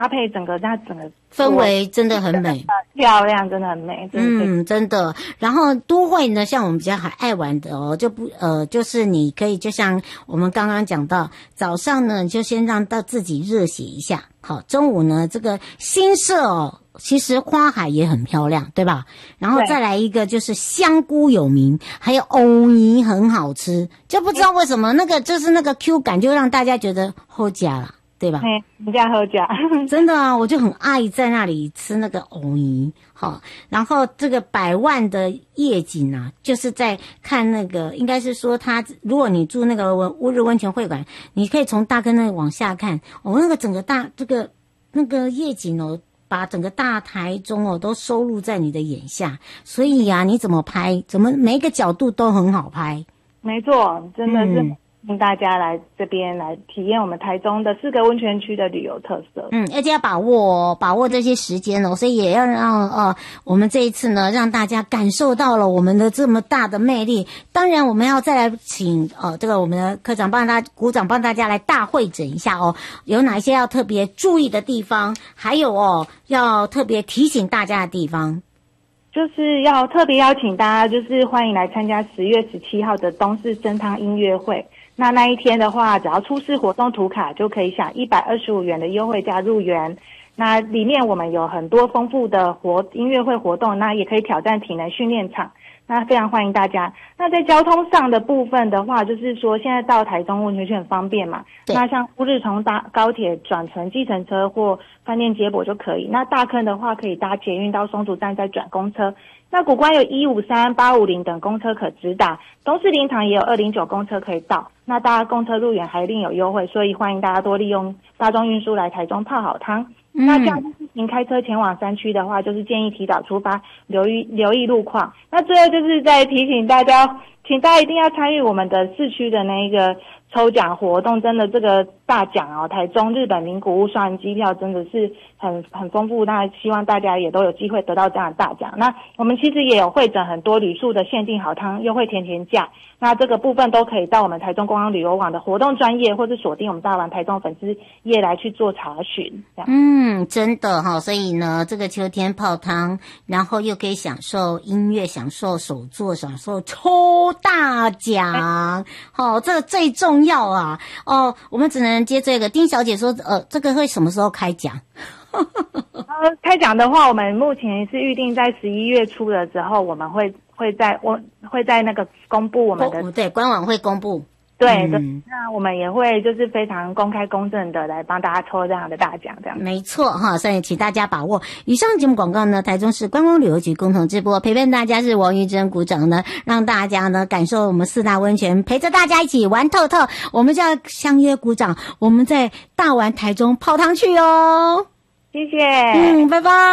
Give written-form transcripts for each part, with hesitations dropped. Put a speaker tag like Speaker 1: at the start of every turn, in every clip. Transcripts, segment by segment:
Speaker 1: 搭配整个
Speaker 2: 氛围真的很美，
Speaker 1: 漂亮，真的很美。
Speaker 2: 真的。然后都会呢，像我们比较爱玩的哦，就是你可以就像我们刚刚讲到，早上呢你就先让到自己热血一下，好，中午呢这个新社哦，其实花海也很漂亮，对吧？然后再来一个就是香菇有名，还有藕泥很好吃，就不知道为什么那个就是那个 Q 感就让大家觉得好吃啦。对吧？
Speaker 1: 人家喝假，
Speaker 2: 真的啊，我就很爱在那里吃那个藕泥，好，然后这个100万的夜景啊，就是在看那个，应该是说如果你住那个乌日温泉会馆，你可以从大坑那里往下看，那个整个那个夜景哦，把整个大台中哦都收录在你的眼下，所以啊，你怎么拍，每一个角度都很好拍。
Speaker 1: 没错，真的是。请大家来这边来体验我们台中的4个温泉区的旅游特色。
Speaker 2: 而且要把握这些时间哦，所以也要让我们这一次呢，让大家感受到了我们的这么大的魅力。当然，我们要再来请这个我们的科长鼓掌帮大家来大会诊一下哦，有哪些要特别注意的地方，还有要特别提醒大家的地方。
Speaker 1: 就是要特别邀请大家，就是欢迎来参加10月17号的东势生汤音乐会。那一天的话，只要出示活动图卡就可以享125元的优惠价入园。那里面我们有很多丰富的音乐会活动，那也可以挑战体能训练场。那非常欢迎大家。那在交通上的部分的话，就是说现在到台中温泉区很方便嘛。那像乌日从搭高铁转乘计程车或饭店接驳就可以。那大坑的话可以搭捷运到松竹站再转公车。那谷关有153、850等公车可直达，东势林场也有209公车可以到。那搭公车入园还另有优惠，所以欢迎大家多利用大众运输来台中泡好汤。那假日自行开车前往山区的话，就是建议提早出发，留意路况。那最后就是再提醒大家，请大家一定要参与我们的市区的那个抽奖活动，真的这个大奖哦，台中日本名古屋双人机票真的是很丰富，那希望大家也都有机会得到这样的大奖。那我们其实也有会诊很多旅宿的限定好汤优惠甜价，那这个部分都可以到我们台中观光旅游网的活动专页，或是锁定我们大玩台中粉丝页来去做查询。这样
Speaker 2: 真的哈，所以呢，这个秋天泡汤，然后又可以享受音乐，享受手作，享受抽大奖，这个最重要啊！我们只能接这个。丁小姐说，这个会什么时候开奖？
Speaker 1: 开奖的话，我们目前是预定在11月初的时候，我们会在那个公布我们的
Speaker 2: 对官网会公布。
Speaker 1: 对，那我们也会就是非常公开公正的来帮大家抽这样的大奖，这样
Speaker 2: 没错哈，所以请大家把握。以上节目广告呢，台中市观光旅游局共同直播，陪伴大家是王玉珍股长呢，让大家呢感受我们4大温泉，陪着大家一起玩透透。我们就要相约股长，我们在大玩台中泡汤去哦。
Speaker 1: 谢谢，
Speaker 2: 拜拜。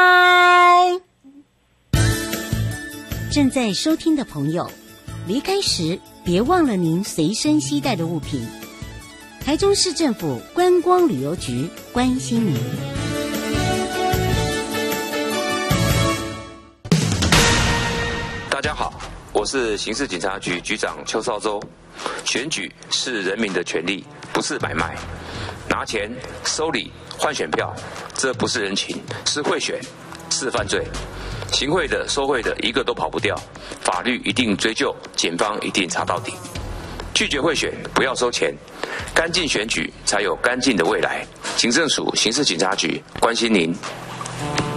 Speaker 2: 正在收听的朋友，离开时别忘了您随身携带的物品。台中市政府观光旅游局关心您。
Speaker 3: 大家好，我是刑事警察局局长邱少洲。选举是人民的权利，不是买卖。拿钱收礼换选票，这不是人情，是贿选，是犯罪。行贿的、收贿的，一个都跑不掉，法律一定追究，检方一定查到底。拒绝贿选，不要收钱，干净选举才有干净的未来。警政署刑事警察局关心您。